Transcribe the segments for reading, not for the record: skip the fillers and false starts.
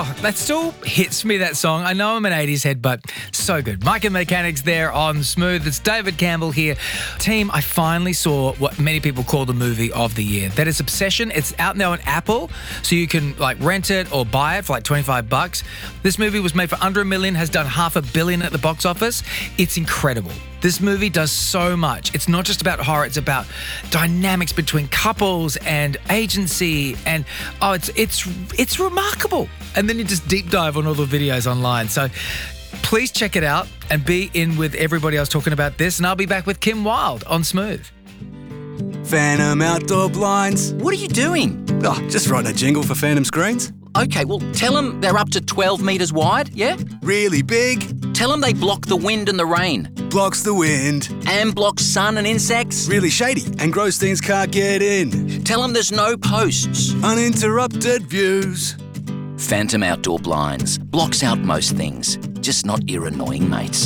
Oh, that still hits me, that song. I know I'm an 80s head, but so good. Mike and Mechanics there on Smooth. It's David Campbell here. Team, I finally saw what many people call the movie of the year. That is Obsession. It's out now on Apple, so you can rent it or buy it for $25. This movie was made for under $1 million, has done $500 million at the box office. It's incredible. This movie does so much. It's not just about horror, it's about dynamics between couples and agency, and it's remarkable. And then you just deep dive on all the videos online. So please check it out and be in with everybody else talking about this, and I'll be back with Kim Wilde on Smooth. Phantom Outdoor Blinds. What are you doing? Oh, just writing a jingle for Phantom Screens. Okay, well, tell them they're up to 12 metres wide, yeah? Really big. Tell them they block the wind and the rain. Blocks the wind. And block sun and insects. Really shady, and gross things can't get in. Tell them there's no posts. Uninterrupted views. Phantom Outdoor Blinds. Blocks out most things, just not your annoying mates.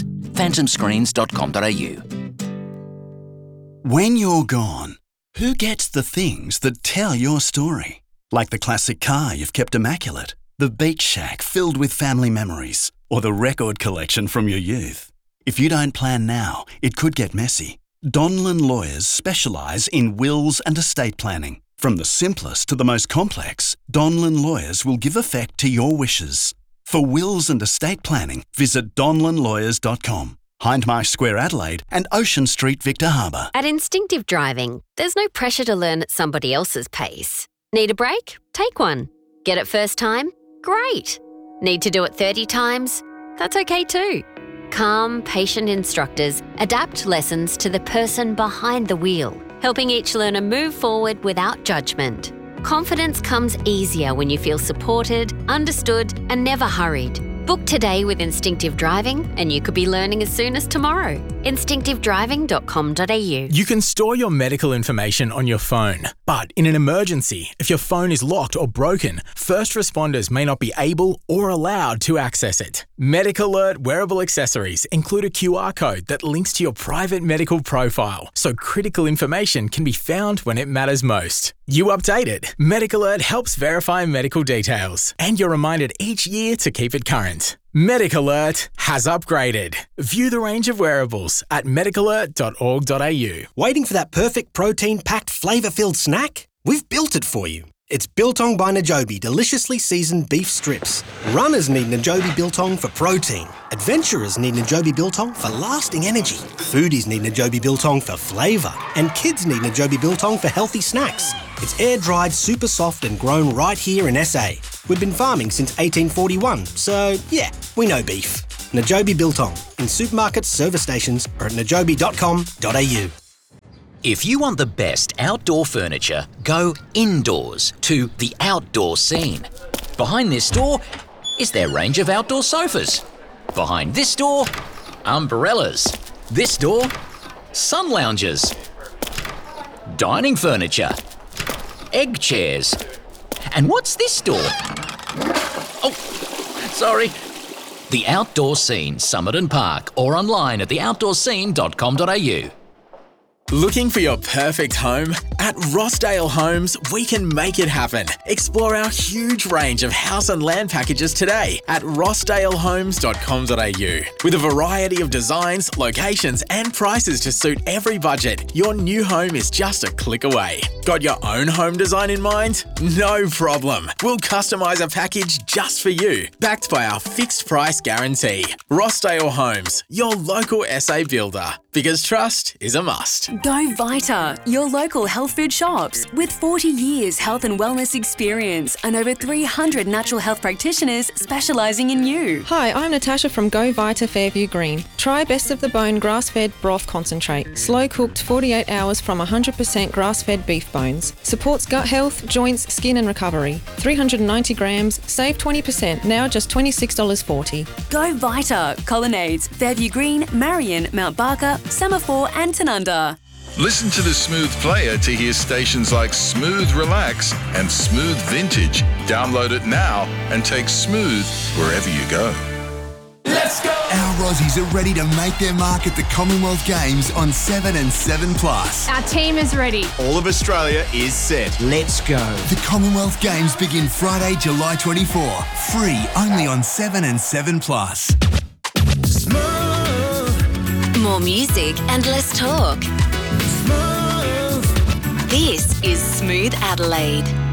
phantomscreens.com.au. When you're gone, who gets the things that tell your story? Like the classic car you've kept immaculate, the beach shack filled with family memories, or the record collection from your youth. If you don't plan now, it could get messy. Donlan Lawyers specialise in wills and estate planning. From the simplest to the most complex, Donlan Lawyers will give effect to your wishes. For wills and estate planning, visit donlanlawyers.com. Hindmarsh Square, Adelaide, and Ocean Street, Victor Harbour. At Instinctive Driving, there's no pressure to learn at somebody else's pace. Need a break? Take one. Get it first time? Great. Need to do it 30 times? That's okay too. Calm, patient instructors adapt lessons to the person behind the wheel, helping each learner move forward without judgment. Confidence comes easier when you feel supported, understood, and never hurried. Book today with Instinctive Driving and you could be learning as soon as tomorrow. Instinctivedriving.com.au. You can store your medical information on your phone, but in an emergency, if your phone is locked or broken, first responders may not be able or allowed to access it. MedicAlert wearable accessories include a QR code that links to your private medical profile, so critical information can be found when it matters most. You update it. MedicAlert helps verify medical details, and you're reminded each year to keep it current. MedicAlert has upgraded. View the range of wearables at medicalert.org.au. Waiting for that perfect protein-packed, flavour-filled snack? We've built it for you. It's Biltong by Najobi deliciously seasoned beef strips. Runners need Najobi Biltong for protein. Adventurers need Najobi Biltong for lasting energy. Foodies need Najobi Biltong for flavour. And kids need Najobi Biltong for healthy snacks. It's air-dried, super soft and grown right here in SA. We've been farming since 1841, so yeah, we know beef. Najobi Biltong, in supermarkets, service stations or at najobi.com.au. If you want the best outdoor furniture, go indoors to the Outdoor Scene. Behind this door is their range of outdoor sofas. Behind this door, umbrellas. This door, sun lounges. Dining furniture. Egg chairs. And what's this door? Oh, sorry. The Outdoor Scene, Somerton Park, or online at theoutdoorscene.com.au. Looking for your perfect home? At Rossdale Homes, we can make it happen. Explore our huge range of house and land packages today at rossdalehomes.com.au. With a variety of designs, locations and prices to suit every budget, your new home is just a click away. Got your own home design in mind? No problem. We'll customise a package just for you, backed by our fixed price guarantee. Rossdale Homes, your local SA builder. Because trust is a must. Go Vita, your local health food shops. With 40 years health and wellness experience and over 300 natural health practitioners specialising in you. Hi, I'm Natasha from Go Vita Fairview Green. Try Best of the Bone grass-fed broth concentrate. Slow cooked 48 hours from 100% grass-fed beef bones. Supports gut health, joints, skin and recovery. 390 grams, save 20%, now just $26.40. Go Vita, Colonnades, Fairview Green, Marion, Mount Barker, Semaphore and Tanunda. Listen to the Smooth player to hear stations like Smooth Relax and Smooth Vintage. Download it now and take Smooth wherever you go. Let's go! Our Aussies are ready to make their mark at the Commonwealth Games on 7 and 7+. Our team is ready. All of Australia is set. Let's go. The Commonwealth Games begin Friday, July 24. Free only on 7 and 7+. More music and less talk. This is Smooth Adelaide.